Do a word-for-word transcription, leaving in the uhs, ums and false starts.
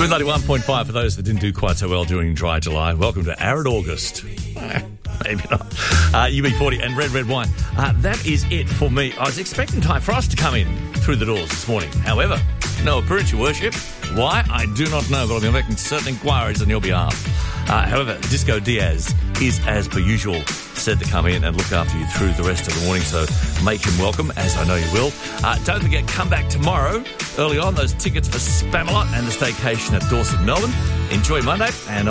Smooth ninety-one point five for those that didn't do quite so well during dry July. Welcome to Arid August. Maybe not. Uh, U B forty and Red Red Wine. Uh, that is it for me. I was expecting Ty Frost to come in through the doors this morning. However, no appearance, your worship. Why? I do not know, but I'll be making certain inquiries on your behalf. Uh, however, Disco Diaz is, as per usual, said to come in and look after you through the rest of the morning, so make him welcome, as I know you will. Uh, don't forget, come back tomorrow, early on, those tickets for Spamalot and the staycation at Dorset, Melbourne. Enjoy Monday, and